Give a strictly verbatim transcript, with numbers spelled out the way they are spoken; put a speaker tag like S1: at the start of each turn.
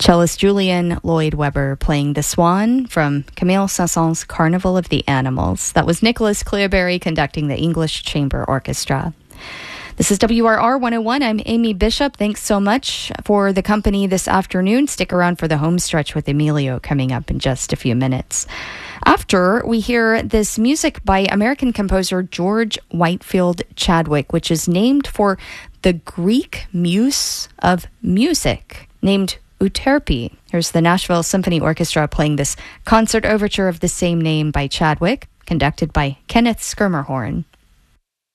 S1: Cellist Julian Lloyd Webber playing The Swan from Camille Saint-Saëns' Carnival of the Animals. That was Nicholas Cleobury conducting the English Chamber Orchestra. This is W R R one oh one. I'm Amy Bishop. Thanks so much for the company this afternoon. Stick around for the home stretch with Emilio coming up in just a few minutes. After, we hear this music by American composer George Whitefield Chadwick, which is named for the Greek muse of music, named Euterpe. Here's the Nashville Symphony Orchestra playing this concert overture of the same name by Chadwick, conducted by Kenneth Schermerhorn.